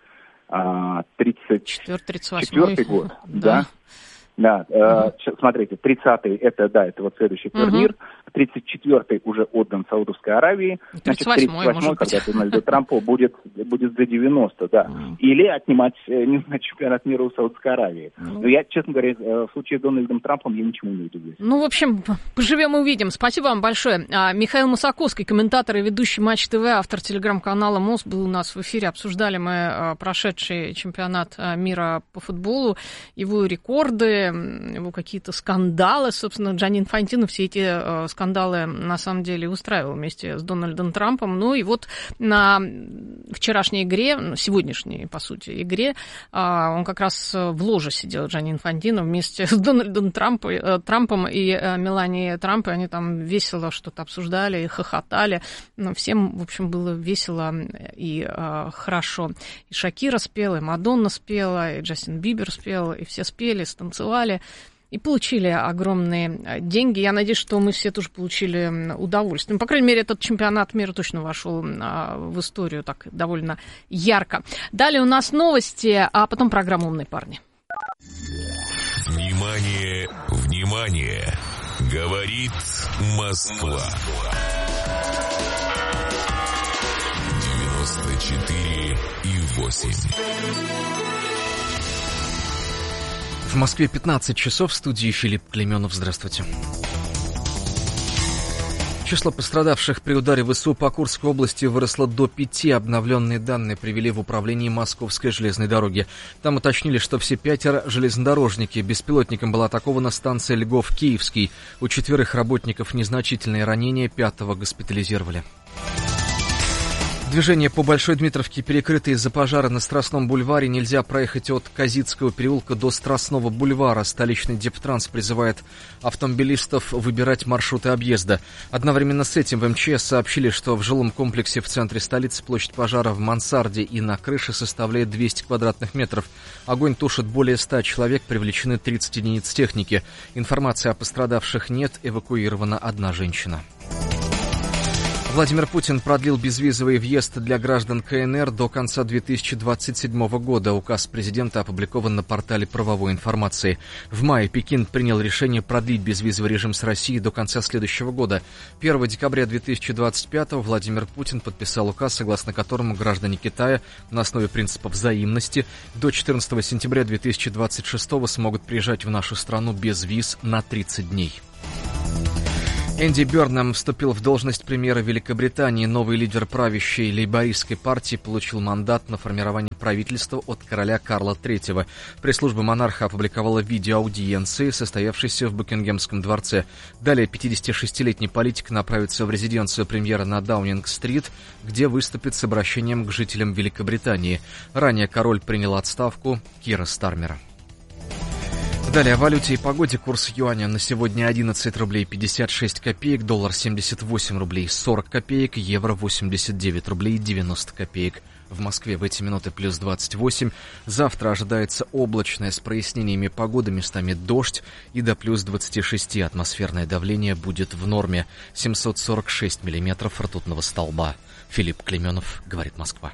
тридцать четвёртый год, да, да, uh-huh. э, смотрите, тридцатый, это, да, это вот следующий uh-huh. турнир, тридцать четвёртый уже отдан Саудовской Аравии, значит, тридцать восьмой, когда Дональду Трампу будет, будет за девяносто, да, uh-huh. или отнимать, не знаю, чемпионат мира у Саудовской Аравии. Uh-huh. Но я, честно говоря, в случае с Дональдом Трампом я ничему не удивлюсь. Ну, в общем, поживем и увидим. Спасибо вам большое. Михаил Мусаковский, комментатор и ведущий Матч ТВ, автор телеграм-канала МОС, был у нас в эфире. Обсуждали мы прошедший чемпионат мира по футболу, его рекорды, его какие-то скандалы. Собственно, Джанни Инфантино все эти скандалы на самом деле устраивал вместе с Дональдом Трампом. Ну и вот на вчерашней игре, сегодняшней, по сути, игре, он как раз в ложе сидел, Джанни Инфантино, вместе с Дональдом Трампом, Трампом и Меланией Трамп, и они там весело что-то обсуждали и хохотали. Ну, всем, в общем, было весело и э, хорошо. И Шакира спела, и Мадонна спела, и Джастин Бибер спел, и все спели, станцевали. И получили огромные деньги. Я надеюсь, что мы все тоже получили удовольствие. Ну, по крайней мере, этот чемпионат мира точно вошел в историю так довольно ярко. Далее у нас новости, а потом программа «Умные парни». Внимание, внимание! Говорит Москва. девяносто четыре и восемь. В Москве пятнадцать часов, в студии Филипп Клейменов. Здравствуйте. Число пострадавших при ударе ВСУ по Курской области выросло до пяти. Обновленные данные привели в управление Московской железной дороги. Там уточнили, что все пятеро железнодорожники. Беспилотником была атакована станция Льгов-Киевский. У четверых работников незначительные ранения, пятого госпитализировали. Движение по Большой Дмитровке перекрыто из-за пожара на Страстном бульваре. Нельзя проехать от Казицкого переулка до Страстного бульвара. Столичный Дептранс призывает автомобилистов выбирать маршруты объезда. Одновременно с этим в эм че эс сообщили, что в жилом комплексе в центре столицы площадь пожара в мансарде и на крыше составляет двести квадратных метров. Огонь тушит более ста человек, привлечены тридцать единиц техники. Информации о пострадавших нет, эвакуирована одна женщина. Владимир Путин продлил безвизовый въезд для граждан КНР до конца две тысячи двадцать седьмого года. Указ президента опубликован на портале правовой информации. В мае Пекин принял решение продлить безвизовый режим с Россией до конца следующего года. первого декабря две тысячи двадцать пятого Владимир Путин подписал указ, согласно которому граждане Китая на основе принципа взаимности до четырнадцатого сентября две тысячи двадцать шестого смогут приезжать в нашу страну без виз на тридцать дней. Энди Бёрнхэм вступил в должность премьера Великобритании. Новый лидер правящей лейбористской партии получил мандат на формирование правительства от короля Карла третьего. Пресс-служба монарха опубликовала видео аудиенции, состоявшейся в Букингемском дворце. Далее пятидесятишестилетний политик направится в резиденцию премьера на Даунинг-стрит, где выступит с обращением к жителям Великобритании. Ранее король принял отставку Кира Стармера. Далее о валюте и погоде. Курс юаня на сегодня одиннадцать рублей пятьдесят шесть копеек, доллар семьдесят восемь рублей сорок копеек, евро восемьдесят девять рублей девяносто копеек. В Москве в эти минуты плюс двадцать восемь. Завтра ожидается облачное с прояснениями погоды, местами дождь, и до плюс двадцать шесть атмосферное давление будет в норме. семьсот сорок шесть миллиметров ртутного столба. Филипп Клеменов, говорит Москва.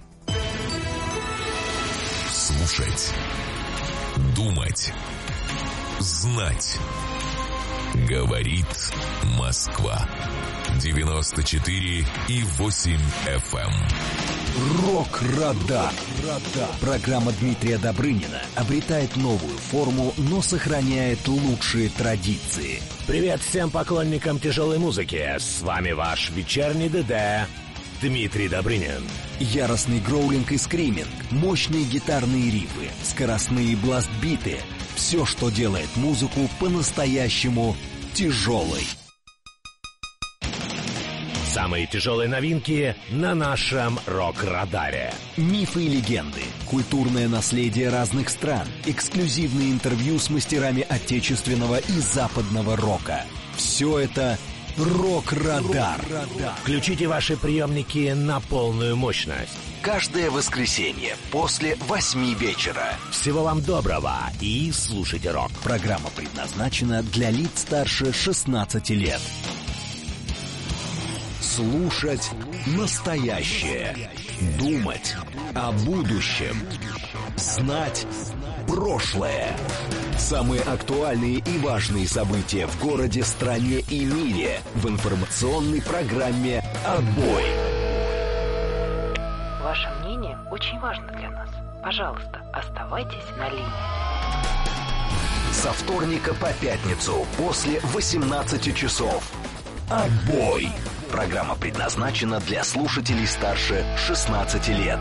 Слушать. Думать. Знать. Говорит Москва. девяносто четыре и восемь эф эм. Рок-радар. Программа Дмитрия Добрынина обретает новую форму, но сохраняет лучшие традиции. Привет всем поклонникам тяжелой музыки. С вами ваш вечерний ДД Дмитрий Добрынин. Яростный гроулинг и скриминг, мощные гитарные рифы, скоростные бласт-биты — все, что делает музыку по-настоящему тяжелой. Самые тяжелые новинки на нашем рок-радаре. Мифы и легенды, культурное наследие разных стран, эксклюзивные интервью с мастерами отечественного и западного рока. Все это Рок-радар. Включите ваши приемники на полную мощность. Каждое воскресенье после восьми вечера. Всего вам доброго и слушайте рок. Программа предназначена для лиц старше шестнадцати лет. Слушать настоящее. Думать о будущем. Знать прошлое. Самые актуальные и важные события в городе, стране и мире в информационной программе «Отбой». Ваше мнение очень важно для нас. Пожалуйста, оставайтесь на линии. Со вторника по пятницу после восемнадцати часов. «Отбой». Программа предназначена для слушателей старше шестнадцати лет.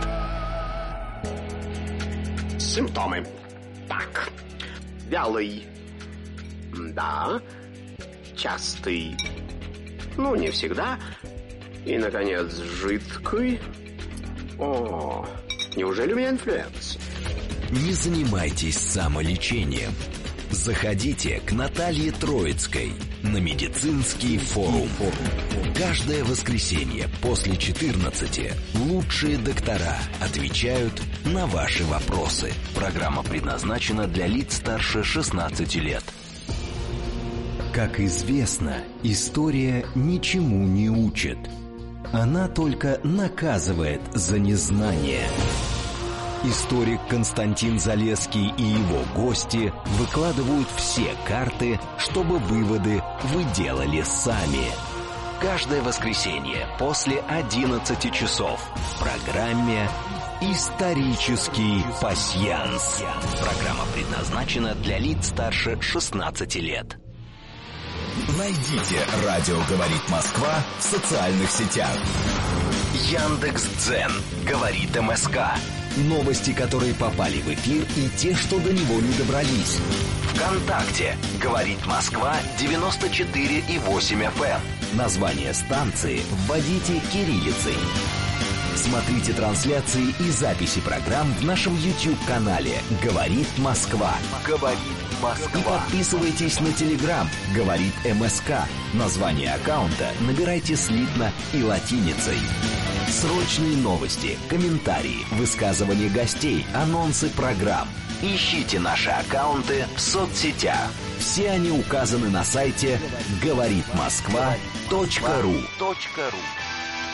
Симптомы. Так. Вялый. Да. Частый. Ну, не всегда. И, наконец, жидкий. О, неужели у меня инфлюенс? Не занимайтесь самолечением. Заходите к Наталье Троицкой на медицинский форум. Каждое воскресенье после четырнадцати лучшие доктора отвечают на ваши вопросы. Программа предназначена для лиц старше шестнадцати лет. Как известно, история ничему не учит. Она только наказывает за незнание. Историк Константин Залесский и его гости выкладывают все карты, чтобы выводы вы делали сами. Каждое воскресенье после одиннадцати часов в программе «Исторический пасьянс». Программа предназначена для лиц старше шестнадцати лет. Найдите «Радио говорит Москва» в социальных сетях. Яндекс.Дзен говорит МСК. Новости, которые попали в эфир, и те, что до него не добрались. ВКонтакте говорит Москва девяносто четыре и восемь эф эм. Название станции вводите кириллицей. Смотрите трансляции и записи программ в нашем YouTube-канале «Говорит Москва». «Говорит Москва». И подписывайтесь на Telegram «Говорит МСК». Название аккаунта набирайте слитно и латиницей. Срочные новости, комментарии, высказывания гостей, анонсы программ. Ищите наши аккаунты в соцсетях. Все они указаны на сайте говорит москва точка ру.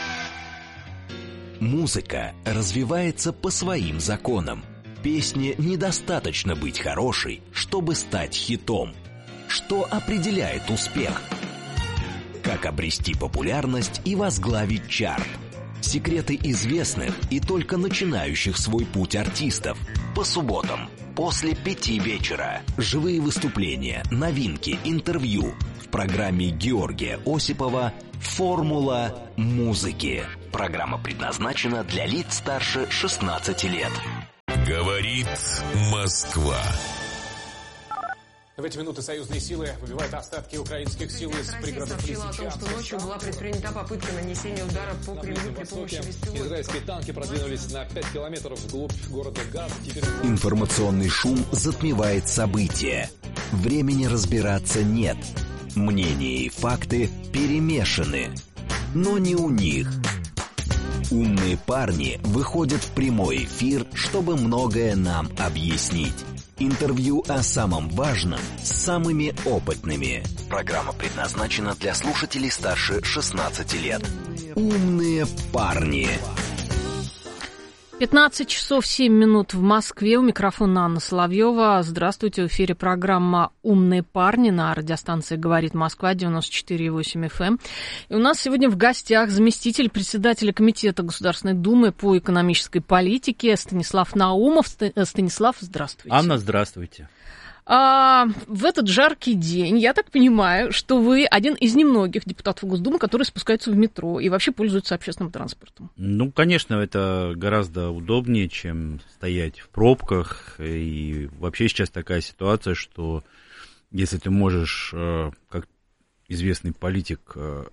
Музыка развивается по своим законам. Песне недостаточно быть хорошей, чтобы стать хитом. Что определяет успех? Как обрести популярность и возглавить чарт? Секреты известных и только начинающих свой путь артистов. По субботам после пяти вечера. Живые выступления, новинки, интервью. В программе Георгия Осипова «Формула музыки». Программа предназначена для лиц старше шестнадцати лет. Говорит Москва. В эти минуты союзные силы выбивают остатки украинских сил из пригородов сообщила о том, что ночью была предпринята попытка нанесения удара по Кремлю при помощи беспилотников. Израильские танки продвинулись на пять километров вглубь города Газ. Теперь... Информационный шум затмевает события. Времени разбираться нет. Мнения и факты перемешаны. Но не у них. Умные парни выходят в прямой эфир, чтобы многое нам объяснить. Интервью о самом важном с самыми опытными. Программа предназначена для слушателей старше шестнадцати лет. Умные парни. пятнадцать часов семь минут в Москве. У микрофона Анна Соловьева. Здравствуйте. В эфире программа «Умные парни» на радиостанции «Говорит Москва» девяносто четыре и восемь эф эм. И у нас сегодня в гостях заместитель председателя Комитета Государственной Думы по экономической политике Станислав Наумов. Станислав, здравствуйте. Анна, здравствуйте. А, в этот жаркий день, я так понимаю, что вы один из немногих депутатов Госдумы, которые спускаются в метро и вообще пользуются общественным транспортом. Ну, конечно, это гораздо удобнее, чем стоять в пробках. И вообще сейчас такая ситуация, что если ты можешь, как известный политик,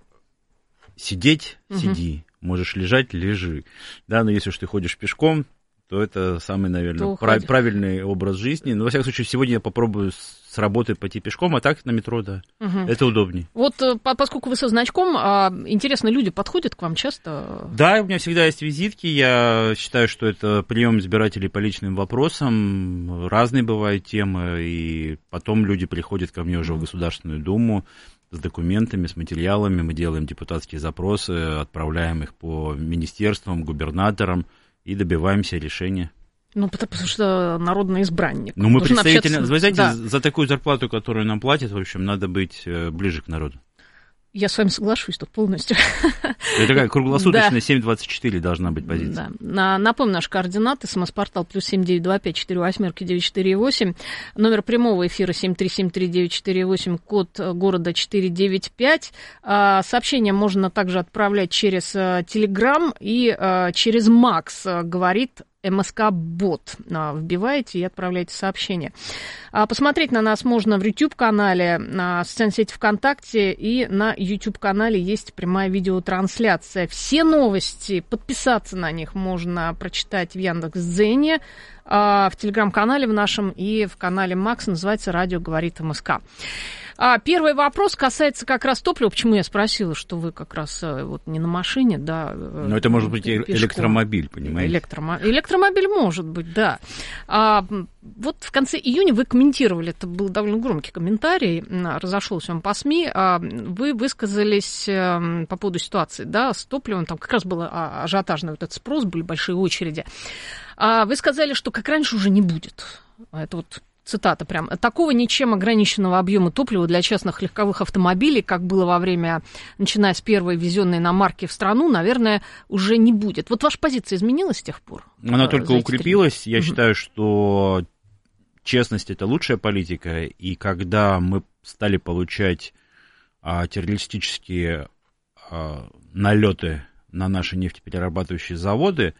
сидеть, угу. сиди, можешь лежать, лежи. Да, но если уж ты ходишь пешком, то это самый, наверное, прав, правильный образ жизни. Но, во всяком случае, сегодня я попробую с работы пойти пешком, а так на метро, да. Угу. Это удобнее. Вот поскольку вы со значком, интересно, люди подходят к вам часто? Да, у меня всегда есть визитки. Я считаю, что это прием избирателей по личным вопросам. Разные бывают темы. И потом люди приходят ко мне уже в Государственную Думу с документами, с материалами. Мы делаем депутатские запросы, отправляем их по министерствам, губернаторам. И добиваемся решения. Ну, потому что народный избранник. Ну, мы представительно... Вы знаете, да. за такую зарплату, которую нам платят, в общем, надо быть ближе к народу. Я с вами соглашусь тут полностью. Это такая круглосуточная, семь двадцать четыре должна быть позиция. Да. Напомню, наши координаты. СМС-портал плюс семь девять два пять четыре восемь девять четыре восемь. Номер прямого эфира семь три семь три девять четыре восемь, код города четыреста девяносто пять. Сообщения можно также отправлять через Telegram и через Макс, говорит МСК-бот. Вбиваете и отправляете сообщение. Посмотреть на нас можно в YouTube-канале, на социальной сети ВКонтакте, и на YouTube-канале есть прямая видеотрансляция. Все новости, подписаться на них можно прочитать в Яндекс.Дзене, в Телеграм-канале в нашем и в канале Макс, называется «Радио говорит МСК». Первый вопрос касается как раз топлива. Почему я спросила, что вы как раз вот не на машине, да? Но это может быть пешком. Электромобиль, понимаете? Электромо... Электромобиль может быть, да. А, вот в конце июня вы комментировали, это был довольно громкий комментарий, разошелся он по СМИ, а вы высказались по поводу ситуации, да, с топливом, там как раз был ажиотажный вот этот спрос, были большие очереди. А вы сказали, что как раньше уже не будет. Это вот... Цитата прям. «Такого ничем ограниченного объема топлива для частных легковых автомобилей, как было во время, начиная с первой ввезенной на марки в страну, наверное, уже не будет». Вот ваша позиция изменилась с тех пор? Она только укрепилась. Я угу. считаю, что честность – это лучшая политика. И когда мы стали получать а, террористические а, налеты на наши нефтеперерабатывающие заводы,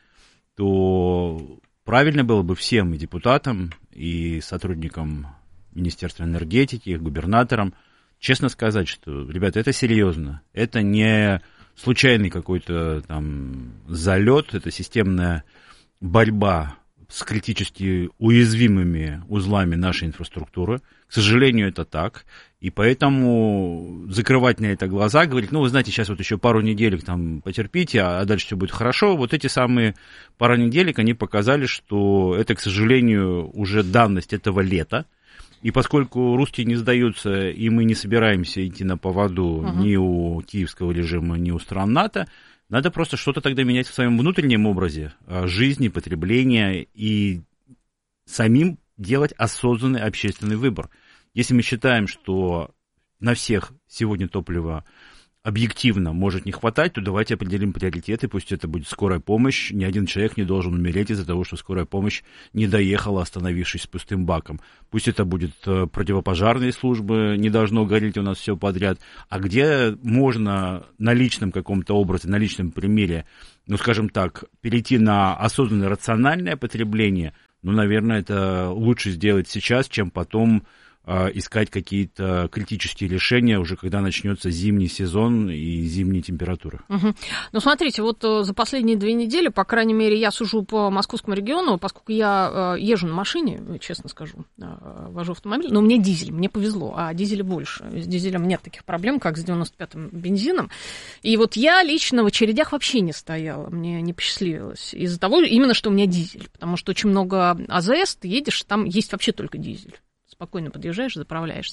то правильно было бы всем и депутатам, и сотрудникам Министерства энергетики, и губернаторам честно сказать, что, ребята, это серьезно. Это не случайный какой-то там залет, это системная борьба с критически уязвимыми узлами нашей инфраструктуры. К сожалению, это так. И поэтому закрывать на это глаза, говорить, ну, вы знаете, сейчас вот еще пару неделек там потерпите, а дальше все будет хорошо. Вот эти самые пару неделек, они показали, что это, к сожалению, уже данность этого лета. И поскольку русские не сдаются, и мы не собираемся идти на поводу uh-huh. ни у киевского режима, ни у стран НАТО, Надо просто что-то тогда менять в своем внутреннем образе жизни, потребления и самим делать осознанный общественный выбор. Если мы считаем, что на всех сегодня топлива объективно может не хватать, то давайте определим приоритеты, пусть это будет скорая помощь, ни один человек не должен умереть из-за того, что скорая помощь не доехала, остановившись с пустым баком. Пусть это будет противопожарные службы, не должно гореть у нас все подряд, а где можно на личном каком-то образе, на личном примере, ну, скажем так, перейти на осознанное рациональное потребление, ну, наверное, это лучше сделать сейчас, чем потом искать какие-то критические решения уже когда начнется зимний сезон и зимние температуры. Угу. Ну, смотрите, вот за последние две недели, по крайней мере, я сужу по московскому региону, поскольку я езжу на машине, честно скажу, вожу автомобиль, но у меня дизель, мне повезло, а дизеля больше. С дизелем нет таких проблем, как с девяносто пятым бензином. И вот я лично в очередях вообще не стояла, мне не посчастливилось. Из-за того, именно что у меня дизель, потому что очень много АЗС, ты едешь, там есть вообще только дизель. Спокойно подъезжаешь, заправляешься.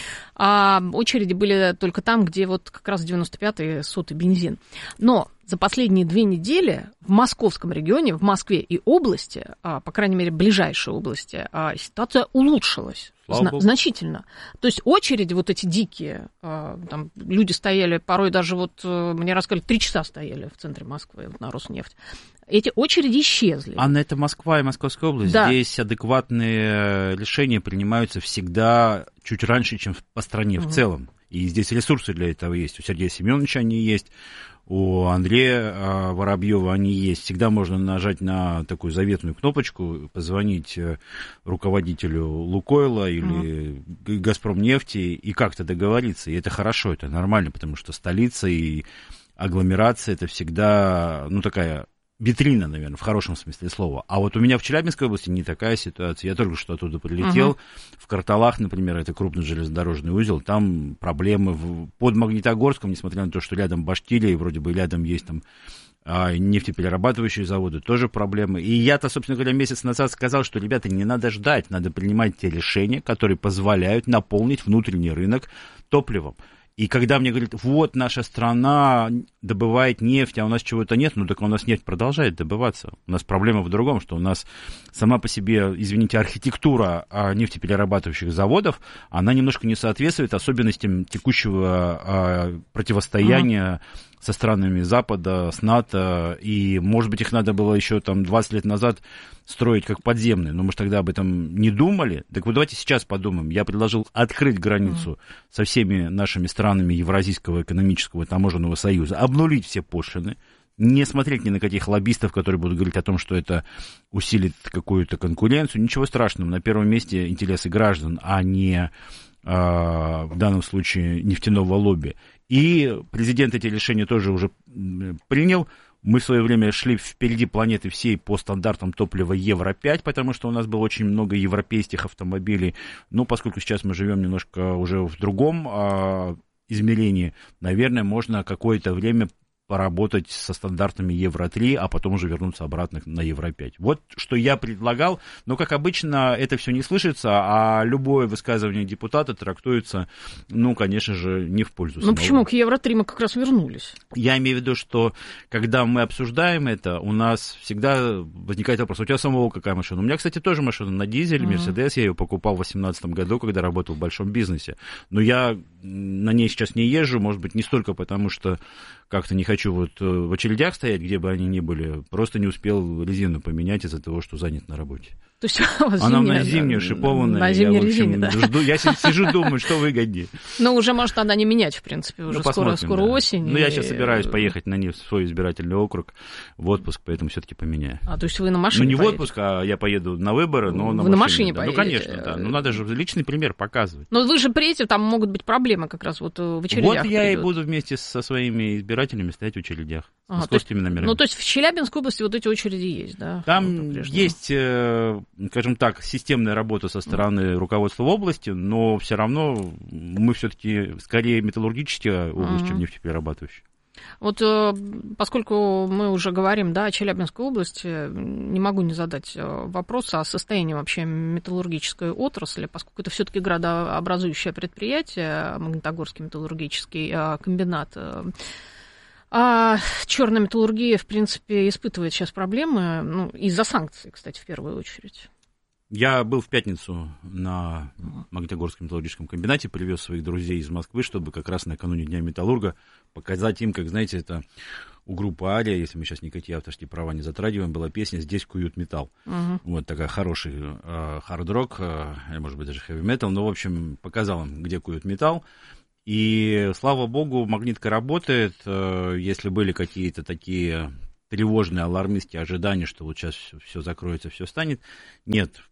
А очереди были только там, где вот как раз девяносто пятый сотый бензин. Но за последние две недели в московском регионе, в Москве и области, по крайней мере, ближайшей области, ситуация улучшилась зна- значительно. То есть очереди вот эти дикие, там люди стояли, порой даже вот, мне рассказали, три часа стояли в центре Москвы на Роснефть. Эти очереди исчезли. Анна, это Москва и Московская область. Да. Здесь адекватные решения принимаются всегда чуть раньше, чем по стране угу. в целом. И здесь ресурсы для этого есть. У Сергея Семеновича они есть, у Андрея Воробьева они есть. Всегда можно нажать на такую заветную кнопочку, позвонить руководителю Лукойла или угу. Газпромнефти и как-то договориться. И это хорошо, это нормально, потому что столица и агломерация — это всегда, ну, такая... витрина, наверное, в хорошем смысле слова. А вот у меня в Челябинской области не такая ситуация. Я только что оттуда прилетел. Uh-huh. В Карталах, например, это крупный железнодорожный узел. Там проблемы в... под Магнитогорском, несмотря на то, что рядом Башкирия, и вроде бы рядом есть там а, нефтеперерабатывающие заводы, тоже проблемы. И я-то, собственно говоря, месяц назад сказал, что, ребята, не надо ждать, надо принимать те решения, которые позволяют наполнить внутренний рынок топливом. И когда мне говорят, вот наша страна добывает нефть, а у нас чего-то нет, ну так у нас нефть продолжает добываться. У нас проблема в другом, что у нас сама по себе, извините, архитектура нефтеперерабатывающих заводов, она немножко не соответствует особенностям текущего противостояния uh-huh. со странами Запада, с НАТО, и, может быть, их надо было еще там двадцать лет назад строить как подземные, но мы же тогда об этом не думали. Так вот давайте сейчас подумаем. Я предложил открыть границу mm. со всеми нашими странами Евразийского экономического таможенного союза, обнулить все пошлины, не смотреть ни на каких лоббистов, которые будут говорить о том, что это усилит какую-то конкуренцию. Ничего страшного. На первом месте интересы граждан, а не в данном случае нефтяного лобби. И президент эти решения тоже уже принял. Мы в свое время шли впереди планеты всей по стандартам топлива Евро пять, потому что у нас было очень много европейских автомобилей. Но поскольку сейчас мы живем немножко уже в другом а, измерении, наверное, можно какое-то время поработать со стандартами Евро три, а потом уже вернуться обратно на Евро пять. Вот что я предлагал, но, как обычно, это все не слышится, а любое высказывание депутата трактуется, ну, конечно же, не в пользу самого. Ну, почему? К Евро три мы как раз вернулись. Я имею в виду, что, когда мы обсуждаем это, у нас всегда возникает вопрос, у тебя самого какая машина? У меня, кстати, тоже машина на дизель, Мерседес, uh-huh. я ее покупал в две тысячи восемнадцатом году, когда работал в большом бизнесе, но я на ней сейчас не езжу, может быть, не столько потому, что как-то не хочу вот в очередях стоять, где бы они ни были, просто не успел резину поменять из-за того, что занят на работе. То есть у вас она зимняя, у меня зимняя, да, шипованная. На зимней я, в общем, резине, да. жду, я сижу, думаю, что выгоднее. Ну, уже, может, надо не менять, в принципе, уже ну, скоро, скоро да. осень. Ну, и... я сейчас собираюсь поехать на в свой избирательный округ в отпуск, поэтому все-таки поменяю. А, то есть вы на машине Ну, не поедете? в отпуск, а я поеду на выборы, но вы на машине. на машине да. поедете? Ну, конечно, да. Ну, надо же личный пример показывать. Но вы же приедете, там могут быть проблемы как раз вот в очередях. Вот я придет. и буду вместе со своими избирателями стоять в очередях. Ага, с московскими номерами. Ну, то есть в Челябинской области вот эти очереди есть, да? Там есть, скажем так, системная работа со стороны руководства области, но все равно мы все-таки скорее металлургическая область, uh-huh. чем нефтеперерабатывающая. Вот поскольку мы уже говорим, да, о Челябинской области, не могу не задать вопрос о состоянии вообще металлургической отрасли, поскольку это все-таки градообразующее предприятие, Магнитогорский металлургический комбинат. А черная металлургия, в принципе, испытывает сейчас проблемы, ну, из-за санкций, кстати, в первую очередь. Я был в пятницу на Магнитогорском металлургическом комбинате, привез своих друзей из Москвы, чтобы как раз накануне Дня металлурга показать им, как, знаете, это у группы «Ария», если мы сейчас никакие авторские права не затрагиваем, была песня «Здесь куют металл». Uh-huh. Вот такая хороший э, хард-рок, э, или, может быть, даже хэви-метал, но, в общем, показал им, где куют металл. И, слава богу, магнитка работает. Э, если были какие-то такие тревожные, алармистские ожидания, что вот сейчас все закроется, все станет. Нет, в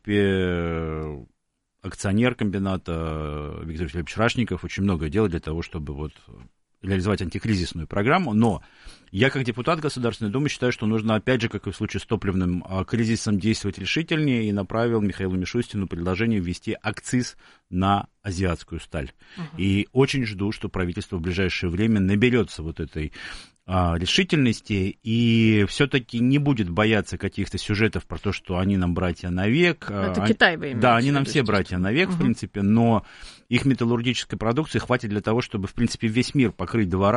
принципе, акционер комбината Виктор Филиппович Рашников очень много делает для того, чтобы вот реализовать антикризисную программу, но я, как депутат Государственной Думы, считаю, что нужно, опять же, как и в случае с топливным кризисом, действовать решительнее, и направил Михаилу Мишустину предложение ввести акциз на азиатскую сталь. Uh-huh. И очень жду, что правительство в ближайшее время наберется вот этой а, решительности и все-таки не будет бояться каких-то сюжетов про то, что они нам братья навек. Это а, Китай вы имеете? Да, они нам все братья навек, uh-huh. в принципе, но их металлургической продукции хватит для того, чтобы, в принципе, весь мир покрыть два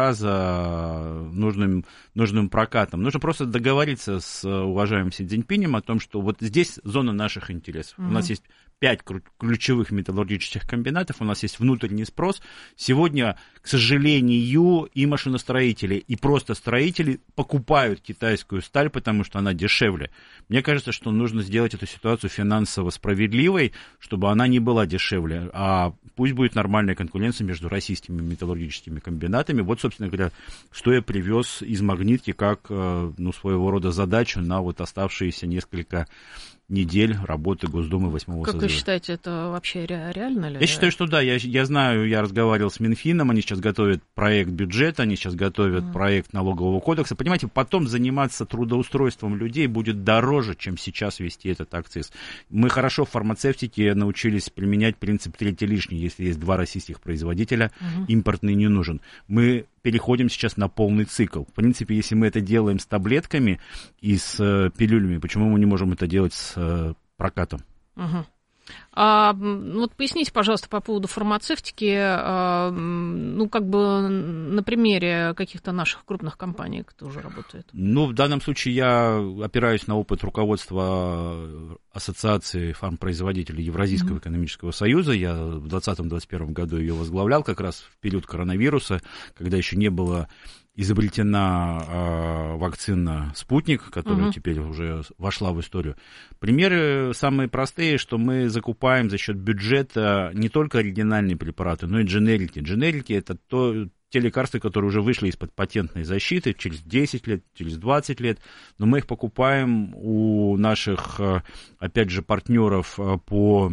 раза нужным, нужным прокатом. Нужно просто договориться с уважаемым Си Цзиньпинем о том, что вот здесь зона наших интересов. Uh-huh. У нас есть пять ключевых металлургических комбинатов, у нас есть внутренний спрос. Сегодня, к сожалению, и машиностроители, и просто строители покупают китайскую сталь, потому что она дешевле. Мне кажется, что нужно сделать эту ситуацию финансово справедливой, чтобы она не была дешевле, а пусть будет нормальная конкуренция между российскими металлургическими комбинатами. Вот, собственно говоря, что я привез из Магнитки как, ну, своего рода задачу на вот оставшиеся несколько недель работы Госдумы восьмого как созыва. Вы считаете, это вообще ре- реально ли? Я считаю, что да. Я, я знаю, я разговаривал с Минфином, они сейчас готовят проект бюджета, они сейчас готовят mm. проект налогового кодекса. Понимаете, потом заниматься трудоустройством людей будет дороже, чем сейчас вести этот акциз. Мы хорошо в фармацевтике научились применять принцип третий лишний. Если есть два российских производителя, mm-hmm. импортный не нужен. Мы переходим сейчас на полный цикл. В принципе, если мы это делаем с таблетками и с э, пилюлями, почему мы не можем это делать с э, прокатом? Угу. А, вот поясните, пожалуйста, по поводу фармацевтики, а, ну, как бы на примере каких-то наших крупных компаний, кто уже работает. Ну, в данном случае я опираюсь на опыт руководства Ассоциации фармпроизводителей Евразийского mm-hmm. экономического союза. Я в двадцатом-двадцать первом году ее возглавлял как раз в период коронавируса, когда еще не было изобретена э, вакцина «Спутник», которая uh-huh. теперь уже вошла в историю. Примеры самые простые, что мы закупаем за счет бюджета не только оригинальные препараты, но и дженерики. Дженерики – это то, те лекарства, которые уже вышли из-под патентной защиты через десять лет, через двадцать лет, но мы их покупаем у наших, опять же, партнеров по...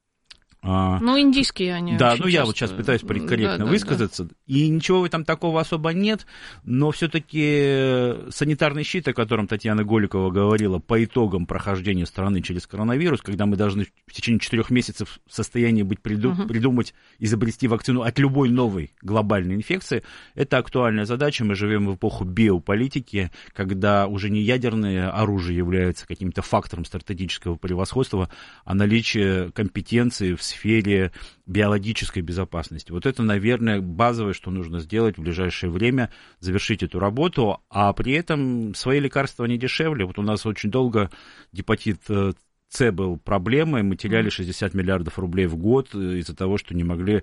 Ну, индийские они. Да, ну я часто... вот сейчас пытаюсь корректно да, высказаться. Да, да. И ничего в этом такого особо нет, но все-таки санитарный щит, о котором Татьяна Голикова говорила, по итогам прохождения страны через коронавирус, когда мы должны в течение четырех месяцев в состоянии быть приду... uh-huh. придумать, изобрести вакцину от любой новой глобальной инфекции, это актуальная задача. Мы живем в эпоху биополитики, когда уже не ядерное оружие является каким-то фактором стратегического превосходства, а наличие компетенции в сфере биологической безопасности. Вот это, наверное, базовое, что нужно сделать в ближайшее время, завершить эту работу, а при этом свои лекарства не дешевле. Вот у нас очень долго гепатит С был проблемой, мы теряли шестьдесят миллиардов рублей в год из-за того, что не могли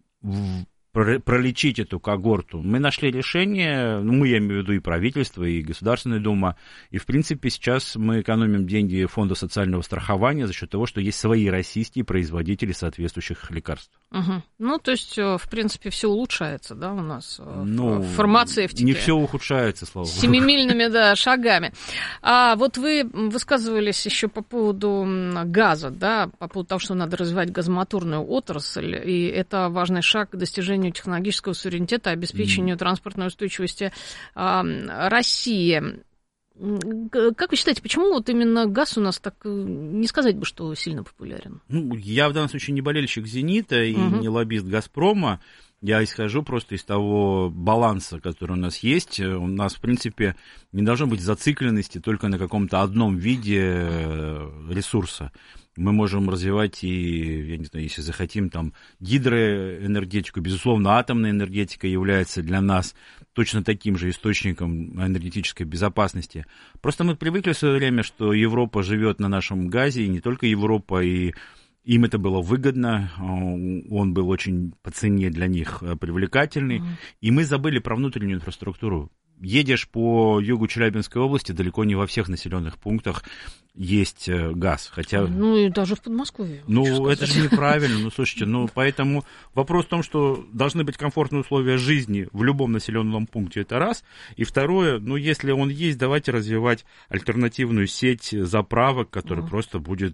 пролечить эту когорту. Мы нашли решение, ну, мы, я имею в виду и правительство, и Государственная Дума, и, в принципе, сейчас мы экономим деньги Фонда социального страхования за счет того, что есть свои российские производители соответствующих лекарств. Угу. Ну, то есть, в принципе, все улучшается, да, у нас ну, в фармацевтике. Не все ухудшается, слава богу. Семимильными, да, шагами. А вот вы высказывались еще по поводу газа, да, по поводу того, что надо развивать газомоторную отрасль, и это важный шаг к достижению технологического суверенитета, обеспечению mm. транспортной устойчивости а, России. Как вы считаете, почему вот именно газ у нас так, не сказать бы, что сильно популярен? Ну, я в данном случае не болельщик «Зенита» и uh-huh. не лоббист «Газпрома». Я исхожу просто из того баланса, который у нас есть. У нас, в принципе, не должно быть зацикленности только на каком-то одном виде ресурса. Мы можем развивать и, я не знаю, если захотим, там, гидроэнергетику. Безусловно, атомная энергетика является для нас точно таким же источником энергетической безопасности. Просто мы привыкли в свое время, что Европа живет на нашем газе, и не только Европа, и им это было выгодно, он был очень по цене для них привлекательный, mm-hmm. и мы забыли про внутреннюю инфраструктуру. Едешь по югу Челябинской области, далеко не во всех населенных пунктах есть газ, хотя... Ну, и даже в Подмосковье. Ну, это же неправильно, ну, слушайте, ну, поэтому вопрос в том, что должны быть комфортные условия жизни в любом населенном пункте, это раз, и второе, ну, если он есть, давайте развивать альтернативную сеть заправок, которая mm. просто будет